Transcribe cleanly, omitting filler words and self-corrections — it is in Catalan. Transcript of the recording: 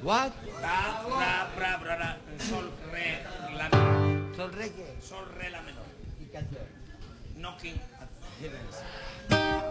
What? Sol, re, la menor. Sol re què? Sol, re, la menor. I cançó. Knocking at Heaven's